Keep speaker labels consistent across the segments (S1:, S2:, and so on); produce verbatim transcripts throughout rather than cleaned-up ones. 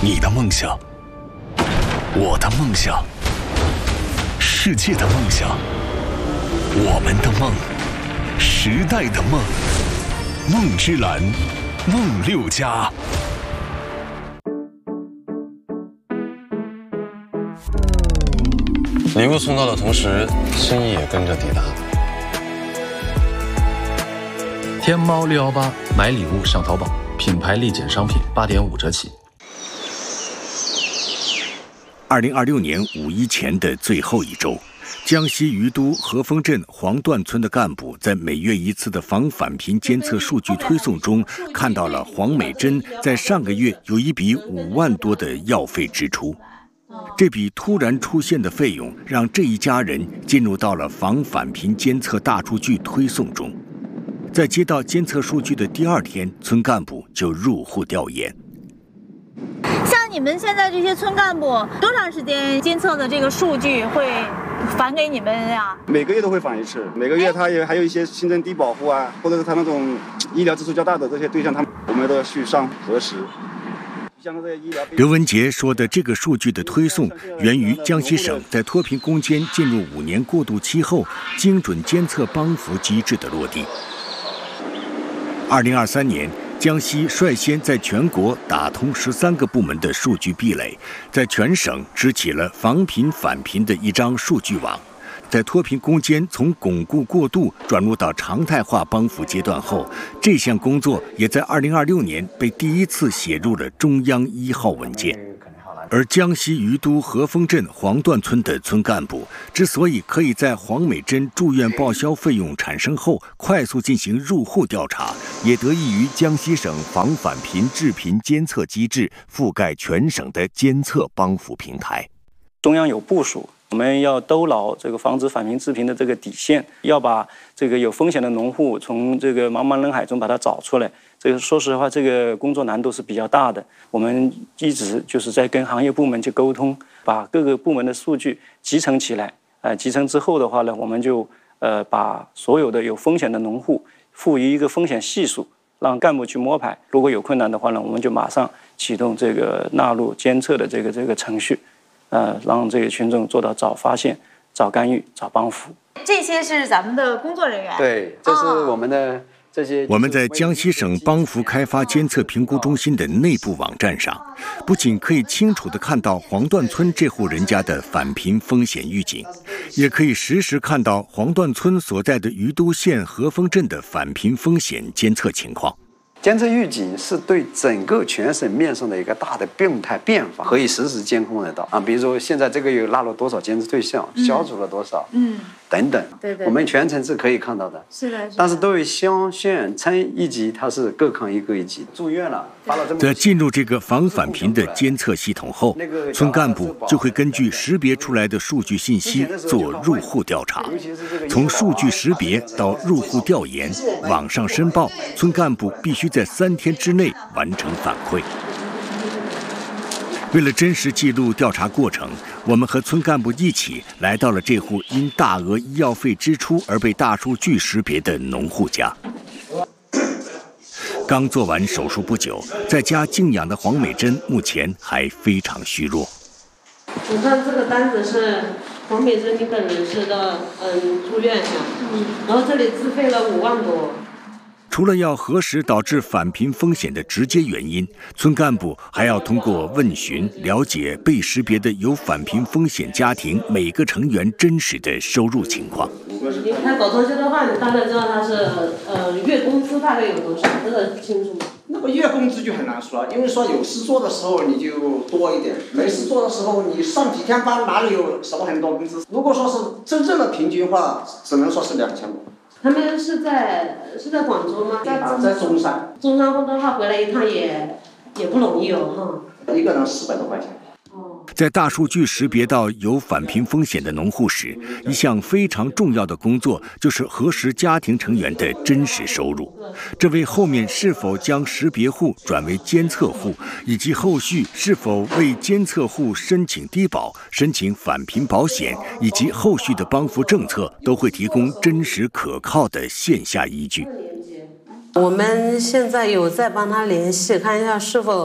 S1: 你的梦想，我的梦想，世界的梦想，我们的梦，时代的梦。梦之蓝，梦六家。
S2: 礼物送到的同时，心意也跟着抵达。
S3: 天猫六一八买礼物上淘宝，品牌立减商品八点五折起。
S4: 二零二六年五一前的最后一周，江西余都和丰镇黄段村的干部在每月一次的防返贫监测数据推送中，看到了黄美珍在上个月有一笔五万多的药费支出。这笔突然出现的费用，让这一家人进入到了防返贫监测大数据推送中。在接到监测数据的第二天，村干部就入户调研。
S5: 像你们现在这些村干部，多长时间监测的这个数据会返给你们呀？
S6: 每个月都会返一次，每个月他也还有一些新增低保户啊，或者是他那种医疗支出较大的这些对象，他们我们都要去上核实。
S4: 刘文杰说的这个数据的推送，源于江西省在脱贫攻坚进入五年过渡期后，精准监测帮扶机制的落地。二零二三年，江西率先在全国打通十三个部门的数据壁垒，在全省支起了防贫返贫的一张数据网。在脱贫攻坚从巩固过渡转入到常态化帮扶阶段后，这项工作也在二零二六年被第一次写入了中央一号文件。而江西余都和丰镇黄段村的村干部之所以可以在黄美珍住院报销费用产生后快速进行入户调查，也得益于江西省防返贫治贫监测机制覆盖全省的监测帮扶平台。
S7: 中央有部署，我们要兜牢这个防止返贫治贫的这个底线，要把这个有风险的农户从这个茫茫人海中把它找出来。这个说实话，这个工作难度是比较大的。我们一直就是在跟行业部门去沟通，把各个部门的数据集成起来。呃，集成之后的话呢，我们就呃把所有的有风险的农户赋予一个风险系数，让干部去摸排。如果有困难的话呢，我们就马上启动这个纳入监测的这个这个程序，呃，让这个群众做到早发现、早干预、早帮扶。
S5: 这些是咱们的工作人员。
S8: 对，这是我们的。哦这些
S4: 我们在江西省帮扶开发监测评估中心的内部网站上，不仅可以清楚地看到黄段村这户人家的返贫风险预警，也可以实时看到黄段村所在的余都县和丰镇的返贫风险监测情况。
S8: 监测预警是对整个全省面上的一个大的病态变化，可以实时监控得到啊。比如说现在这个月纳入多少监测对象，嗯、消除了多少，嗯，等等，对 对, 对，我们全程是可以看到的。是的，是的。但是对于乡县村一级，它是各看一个一级。住院了，发了这么。
S4: 在进入这个防返贫的监测系统后，村干部就会根据识别出来的数据信息做入户调查，从数据识别到入户调研、网上申报，村干部必须在三天之内完成反馈。为了真实记录调查过程，我们和村干部一起来到了这户因大额医药费支出而被大数据识别的农户家。刚做完手术不久，在家静养的黄美珍目前还非常虚弱。
S9: 我看这个单子是黄美珍你本人是的，嗯，住院的，嗯，然后这里自费了五万多。
S4: 除了要核实导致返贫风险的直接原因，村干部还要通过问询了解被识别的有返贫风险家庭每个成员真实的收入情况。
S9: 你看搞装修的话，你大概知道他是呃月工资大概有多少，这个清楚吗？
S10: 那么月工资就很难说，因为说有事做的时候你就多一点，没事做的时候你上几天班哪里有少很多工资？如果说是真正的平均化，只能说是两千多。
S9: 他们是在是在广州吗？在
S10: 在中山。
S9: 中山的话回来一趟也也不容易哦，
S10: 哈。一个人四百多块钱。
S4: 在大数据识别到有返贫风险的农户时，一项非常重要的工作就是核实家庭成员的真实收入。这为后面是否将识别户转为监测户，以及后续是否为监测户申请低保、申请返贫保险，以及后续的帮扶政策，都会提供真实可靠的线下依据。
S9: 我们现在有在帮他联系，看一下是否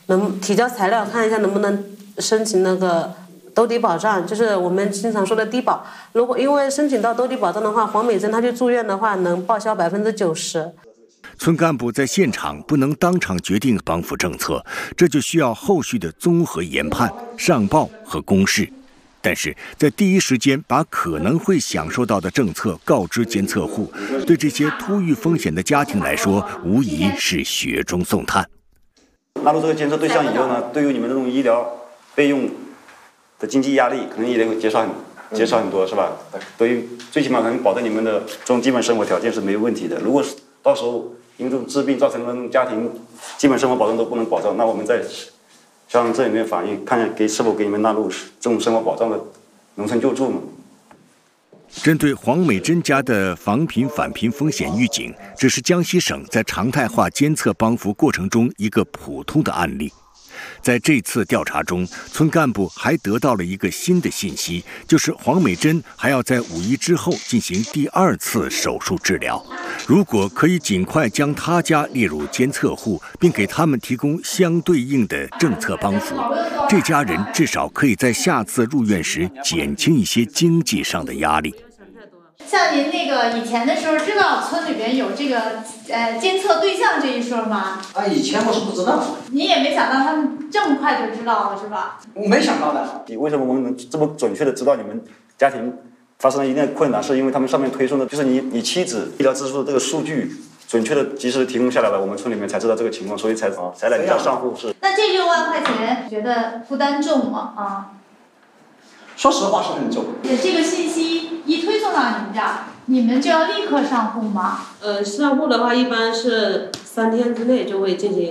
S9: 能提交材料看一下能不能申请那个兜底保障，就是我们经常说的低保。如果因为申请到兜底保障的话，黄美珍她去住院的话能报销百分之九十。
S4: 村干部在现场不能当场决定帮扶政策，这就需要后续的综合研判、上报和公示。但是在第一时间把可能会享受到的政策告知监测户，对这些突遇风险的家庭来说，无疑是雪中送炭。
S6: 纳入这个监测对象以后呢，对于你们这种医疗费用的经济压力，可能也会减少很减少很多，是吧？对于最起码可能保证你们的这种基本生活条件是没有问题的。如果到时候因为这种治病造成的家庭基本生活保障都不能保障，那我们在向这里面反映，看看给是否给你们纳入这种生活保障的农村救助嘛。
S4: 针对黄美珍家的防贫返贫风险预警，这是江西省在常态化监测帮扶过程中一个普通的案例。在这次调查中，村干部还得到了一个新的信息，就是黄美珍还要在五一之后进行第二次手术治疗。如果可以尽快将他家列入监测户，并给他们提供相对应的政策帮扶，这家人至少可以在下次入院时减轻一些经济上的压力。
S5: 像您那个以前的时候，知道村里边有这个呃监测对象这一说吗？
S10: 啊，以前我是不知道。
S5: 您也没想到他们这么快就知道了，是吧？
S10: 我没想到的。
S6: 为什么我们能这么准确的知道你们家庭发生了一定的困难？是因为他们上面推送的就是你你妻子医疗支出的这个数据，准确的及时的提供下来了，我们村里面才知道这个情况，所以才才来叫上户是。
S5: 那这六万块钱觉得负担重吗？啊？
S10: 说实话是很重。
S5: 这个信息一推送到你们这儿，你们就要立刻上户吗？
S9: 呃，上户的话一般是三天之内就会进行